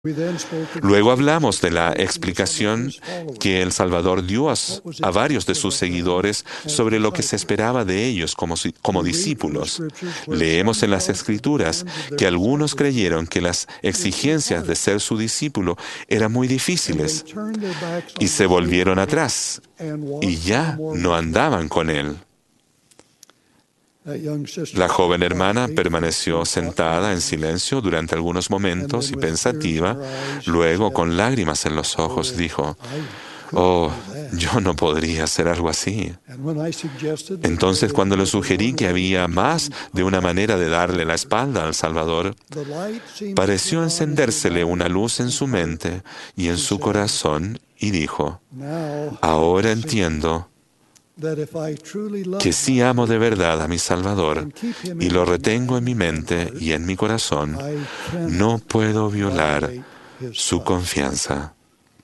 Luego hablamos de la explicación que el Salvador dio a varios de sus seguidores sobre lo que se esperaba de ellos como discípulos. Leemos en las Escrituras que algunos creyeron que las exigencias de ser su discípulo eran muy difíciles y se volvieron atrás y ya no andaban con él. La joven hermana permaneció sentada en silencio durante algunos momentos y pensativa. Luego, con lágrimas en los ojos, dijo, «Oh, yo no podría hacer algo así». Entonces, cuando le sugerí que había más de una manera de darle la espalda al Salvador, pareció encendérsele una luz en su mente y en su corazón y dijo, «Ahora entiendo que si amo de verdad a mi Salvador y lo retengo en mi mente y en mi corazón, no puedo violar su confianza».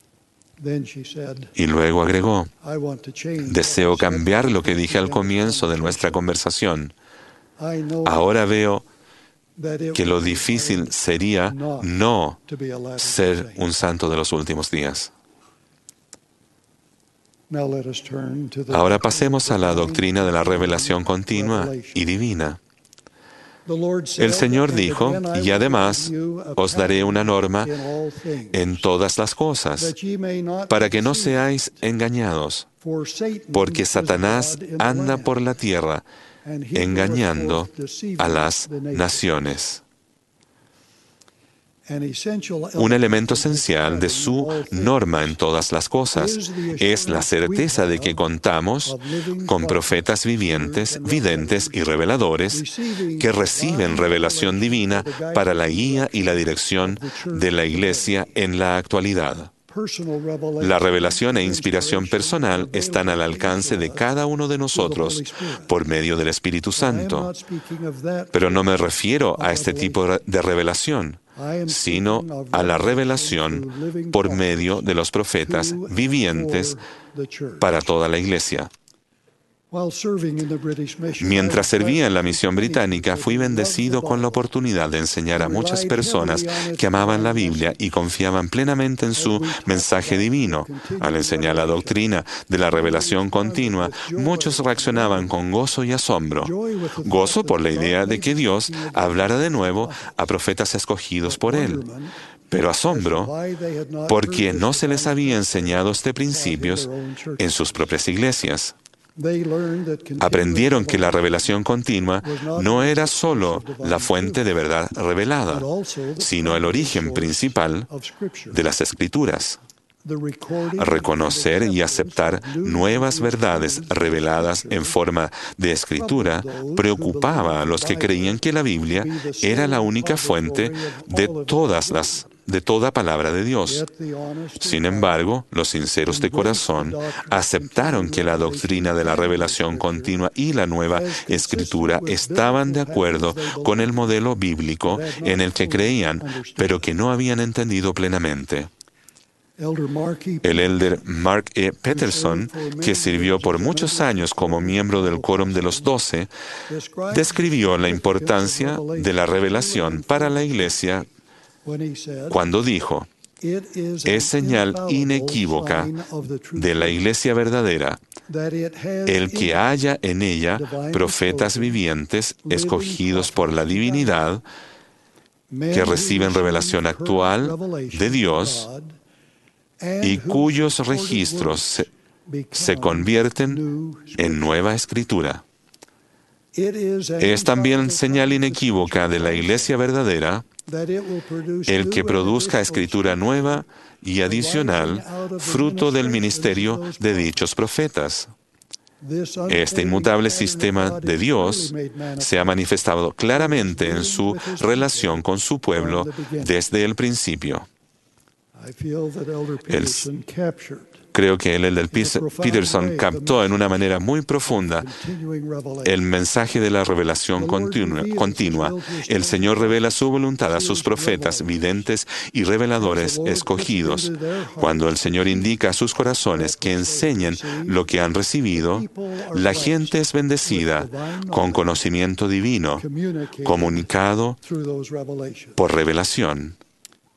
Y luego agregó, «Deseo cambiar lo que dije al comienzo de nuestra conversación. Ahora veo que lo difícil sería no ser un santo de los últimos días». Ahora pasemos a la doctrina de la revelación continua y divina. El Señor dijo, «Y además os daré una norma en todas las cosas, para que no seáis engañados, porque Satanás anda por la tierra engañando a las naciones». Un elemento esencial de su norma en todas las cosas es la certeza de que contamos con profetas vivientes, videntes y reveladores que reciben revelación divina para la guía y la dirección de la Iglesia en la actualidad. La revelación e inspiración personal están al alcance de cada uno de nosotros por medio del Espíritu Santo. Pero no me refiero a este tipo de revelación, sino a la revelación por medio de los profetas vivientes para toda la Iglesia. Mientras servía en la misión británica, fui bendecido con la oportunidad de enseñar a muchas personas que amaban la Biblia y confiaban plenamente en su mensaje divino. Al enseñar la doctrina de la revelación continua, muchos reaccionaban con gozo y asombro. Gozo por la idea de que Dios hablara de nuevo a profetas escogidos por Él. Pero asombro porque no se les había enseñado este principio en sus propias iglesias. Aprendieron que la revelación continua no era solo la fuente de verdad revelada, sino el origen principal de las Escrituras. Reconocer y aceptar nuevas verdades reveladas en forma de escritura preocupaba a los que creían que la Biblia era la única fuente de toda palabra de Dios. Sin embargo, los sinceros de corazón aceptaron que la doctrina de la revelación continua y la nueva escritura estaban de acuerdo con el modelo bíblico en el que creían, pero que no habían entendido plenamente. El elder Mark E. Peterson, que sirvió por muchos años como miembro del Quórum de los 12, describió la importancia de la revelación para la Iglesia cuando dijo, «Es señal inequívoca de la Iglesia verdadera el que haya en ella profetas vivientes escogidos por la divinidad que reciben revelación actual de Dios y cuyos registros se convierten en nueva escritura». Es también señal inequívoca de la Iglesia verdadera el que produzca escritura nueva y adicional, fruto del ministerio de dichos profetas. Este inmutable sistema de Dios se ha manifestado claramente en su relación con su pueblo desde el principio. Creo que el elder Peterson captó en una manera muy profunda el mensaje de la revelación continua. El Señor revela su voluntad a sus profetas, videntes y reveladores escogidos. Cuando el Señor indica a sus corazones que enseñen lo que han recibido, la gente es bendecida con conocimiento divino, comunicado por revelación.